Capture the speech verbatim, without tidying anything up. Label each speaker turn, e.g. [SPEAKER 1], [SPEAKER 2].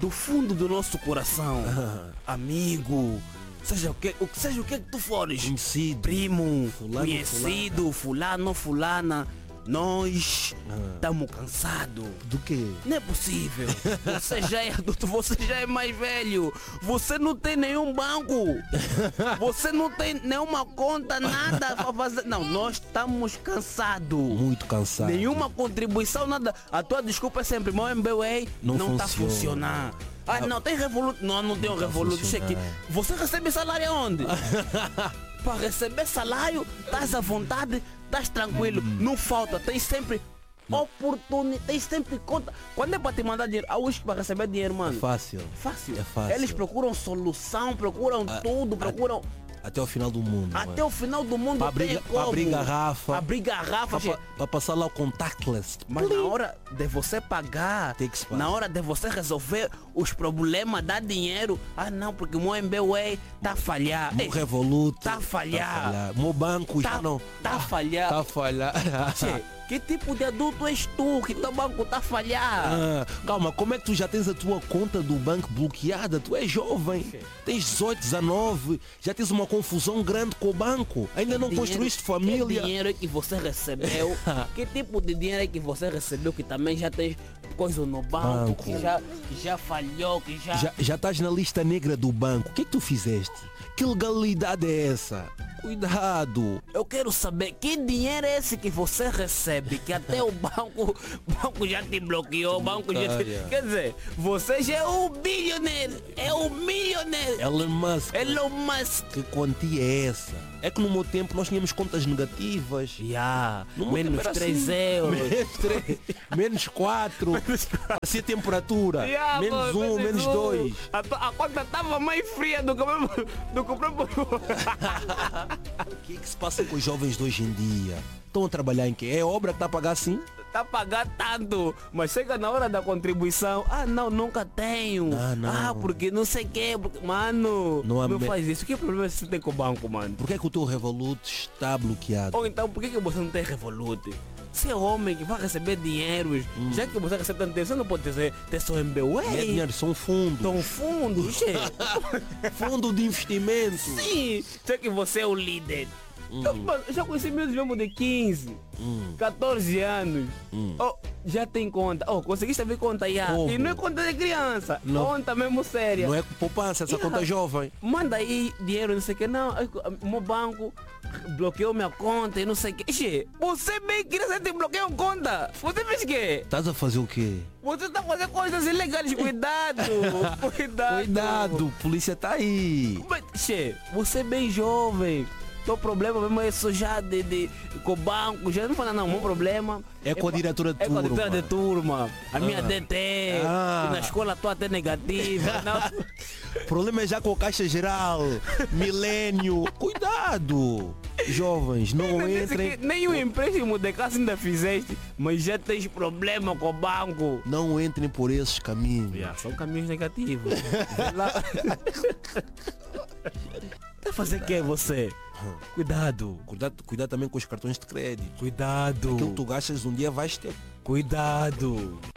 [SPEAKER 1] do fundo do nosso coração, amigo, seja o que, o, seja o que que tu fores,
[SPEAKER 2] Conhecido.
[SPEAKER 1] primo,
[SPEAKER 2] Fulano,
[SPEAKER 1] conhecido, fulano, fulana, nós estamos cansados.
[SPEAKER 2] Do quê?
[SPEAKER 1] Não é possível. Você já é adulto, você já é mais velho. Você não tem nenhum banco. Você não tem nenhuma conta, nada pra fazer. Não, nós estamos cansados.
[SPEAKER 2] Muito cansado.
[SPEAKER 1] Nenhuma contribuição, nada. A tua desculpa é sempre, meu M B A
[SPEAKER 2] Não
[SPEAKER 1] não está a
[SPEAKER 2] funciona.
[SPEAKER 1] funcionar. Ah, não, tem Revolut. Não, não tem um
[SPEAKER 2] tá
[SPEAKER 1] Revolut.
[SPEAKER 2] funcionar.
[SPEAKER 1] Cheque. Você recebe salário aonde? Para receber salário, estás à vontade, estás tranquilo. Não falta, tem sempre oportunidade, tem sempre conta. Quando é para te mandar dinheiro, há hoje para receber dinheiro, mano.
[SPEAKER 2] Fácil.
[SPEAKER 1] Fácil.
[SPEAKER 2] É fácil.
[SPEAKER 1] Eles procuram solução, procuram tudo, procuram
[SPEAKER 2] Até o final do mundo.
[SPEAKER 1] até
[SPEAKER 2] mano.
[SPEAKER 1] o final do mundo.
[SPEAKER 2] Pra
[SPEAKER 1] tem
[SPEAKER 2] abrir-
[SPEAKER 1] como.
[SPEAKER 2] pra abrir garrafa.
[SPEAKER 1] Abrir garrafa.
[SPEAKER 2] Pra, pra passar lá o contactless.
[SPEAKER 1] Mas na hora de você pagar,
[SPEAKER 2] Tem que se pagar.
[SPEAKER 1] na hora de você resolver os problemas, dar dinheiro, ah não, porque o meu M B A tá a falhar.
[SPEAKER 2] No
[SPEAKER 1] Ei,
[SPEAKER 2] Revolut.
[SPEAKER 1] tá a falhar.
[SPEAKER 2] Meu banco
[SPEAKER 1] Tá,
[SPEAKER 2] já não.
[SPEAKER 1] tá a falhar.
[SPEAKER 2] Tá a falhar.
[SPEAKER 1] Tchê, que tipo de adulto és tu que teu banco tá a falhar?
[SPEAKER 2] Ah, calma, como é que tu já tens a tua conta do banco bloqueada? Tu és jovem, tens dezoito, dezanove, já tens uma confusão grande com o banco. Ainda não
[SPEAKER 1] Dinheiro-
[SPEAKER 2] construíste
[SPEAKER 1] Que
[SPEAKER 2] família.
[SPEAKER 1] dinheiro é que você recebeu? Que tipo de dinheiro é que você recebeu que também já tem coisa no banco,
[SPEAKER 2] Banco.
[SPEAKER 1] que já, que já falhou, que já...
[SPEAKER 2] Já, já estás na lista negra do banco. O que é que tu fizeste? Que legalidade é essa? Cuidado.
[SPEAKER 1] Eu quero saber que dinheiro é esse que você recebe, que até o banco, o banco já te bloqueou, o banco já te...
[SPEAKER 2] Olha.
[SPEAKER 1] Quer dizer, você já é o bilionário, é o milionário.
[SPEAKER 2] Elon Musk.
[SPEAKER 1] Elon Musk.
[SPEAKER 2] Que quantia é essa? É que no meu tempo nós tínhamos contas negativas.
[SPEAKER 1] Já,
[SPEAKER 2] No meu
[SPEAKER 1] menos
[SPEAKER 2] tempo era
[SPEAKER 1] três
[SPEAKER 2] assim.
[SPEAKER 1] euros.
[SPEAKER 2] Menos três, menos quatro. Assim a temperatura.
[SPEAKER 1] Já,
[SPEAKER 2] menos
[SPEAKER 1] pô,
[SPEAKER 2] um, menos
[SPEAKER 1] um.
[SPEAKER 2] dois.
[SPEAKER 1] A, tua- a conta estava mais fria do que o próprio- do que o próprio...
[SPEAKER 2] O que é que se passa com os jovens de hoje em dia? Estão a trabalhar em quê? É obra que está a pagar assim?
[SPEAKER 1] Tá a pagar tanto, mas chega na hora da contribuição, ah não, nunca tenho.
[SPEAKER 2] Ah, não.
[SPEAKER 1] Ah, porque não sei o que, porque... mano,
[SPEAKER 2] Não
[SPEAKER 1] não,
[SPEAKER 2] há me-
[SPEAKER 1] faz isso. Que problema você tem com o banco, mano?
[SPEAKER 2] Por que é que o teu Revolut está bloqueado?
[SPEAKER 1] Ou então, por que, que você não tem Revolut? Você é homem que vai receber dinheiro, já que você recebe tanto dinheiro, você não pode ter, ter seu M B
[SPEAKER 2] Não é
[SPEAKER 1] A.
[SPEAKER 2] dinheiro, são fundos.
[SPEAKER 1] Tão fundo, che.
[SPEAKER 2] Fundo de investimento.
[SPEAKER 1] Sim, já que você é o líder. Eu, mano, eu já conheci meus mesmo de quinze, catorze anos. Oh, já tem conta. Oh, conseguiste abrir conta já.
[SPEAKER 2] Como?
[SPEAKER 1] E não é conta de criança,
[SPEAKER 2] Não.
[SPEAKER 1] conta mesmo séria.
[SPEAKER 2] Não é poupança, essa conta é jovem.
[SPEAKER 1] Manda aí dinheiro, não sei o que. Não, ai, o meu banco bloqueou minha conta e não sei o que. Che, você bem queria te bloqueou a conta. Você fez o quê?
[SPEAKER 2] Estás a fazer o quê?
[SPEAKER 1] Você tá fazendo coisas ilegais. Cuidado, cuidado.
[SPEAKER 2] Cuidado, polícia está aí.
[SPEAKER 1] Mas, che, você é bem jovem. Teu problema mesmo é sujar de, de, com o banco. Já não fala não, o meu problema
[SPEAKER 2] É com a
[SPEAKER 1] pa-
[SPEAKER 2] diretora de
[SPEAKER 1] É com a
[SPEAKER 2] turma.
[SPEAKER 1] diretora de turma. A minha D T.
[SPEAKER 2] Ah.
[SPEAKER 1] E na escola estou até negativa. Não.
[SPEAKER 2] O problema é já com a Caixa Geral, Milênio. Cuidado, jovens, não
[SPEAKER 1] Ainda disse
[SPEAKER 2] entrem.
[SPEAKER 1] que nem o empréstimo de casa ainda fizeste, mas já tens problema com o banco.
[SPEAKER 2] Não entrem por esses caminhos.
[SPEAKER 1] Yeah, são caminhos negativos. Vê lá. Tá fazendo o que você? Cuidado.
[SPEAKER 2] Cuidado, cuidado também com os cartões de crédito.
[SPEAKER 1] Cuidado.
[SPEAKER 2] Aquilo que tu gastas um dia vais ter.
[SPEAKER 1] Cuidado.